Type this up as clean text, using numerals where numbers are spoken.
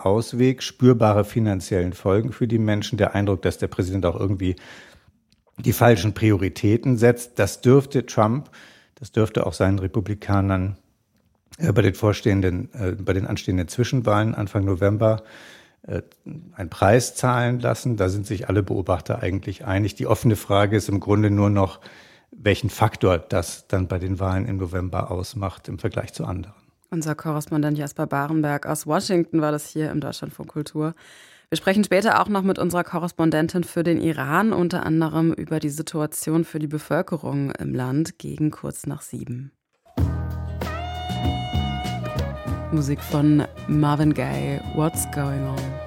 Ausweg, spürbare finanziellen Folgen für die Menschen, der Eindruck, dass der Präsident auch irgendwie die falschen Prioritäten setzt. Das dürfte auch seinen Republikanern bei den anstehenden Zwischenwahlen Anfang November einen Preis zahlen lassen. Da sind sich alle Beobachter eigentlich einig. Die offene Frage ist im Grunde nur noch, welchen Faktor das dann bei den Wahlen im November ausmacht im Vergleich zu anderen. Unser Korrespondent Jasper Barenberg aus Washington war das hier im Deutschlandfunk Kultur. Wir sprechen später auch noch mit unserer Korrespondentin für den Iran, unter anderem über die Situation für die Bevölkerung im Land gegen kurz nach 7. Musik von Marvin Gaye, What's Going On?